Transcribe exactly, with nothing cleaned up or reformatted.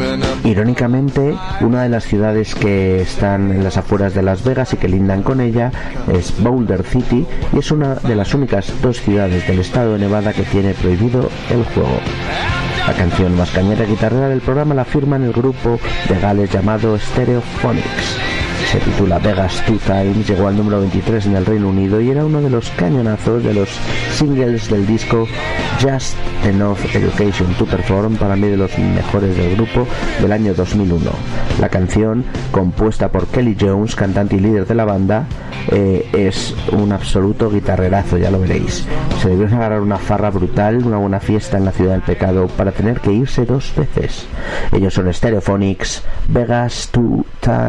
Irónicamente, una de las ciudades que están en las afueras de Las Vegas y que lindan con ella es Boulder City, y es una de las únicas dos ciudades del estado de Nevada que tiene prohibido el juego. La canción más cañera y guitarrera del programa la firman el grupo de Gales llamado Stereophonics. Se titula Vegas Two Times, llegó al número veintitrés en el Reino Unido y era uno de los cañonazos de los singles del disco Just Enough Education to Perform, para mí de los mejores del grupo, del año dos mil uno. La canción, compuesta por Kelly Jones, cantante y líder de la banda, eh, es un absoluto guitarrerazo, ya lo veréis. Se debió agarrar una farra brutal, una buena fiesta en la ciudad del pecado para tener que irse dos veces. Ellos son Stereophonics, Vegas Two Times.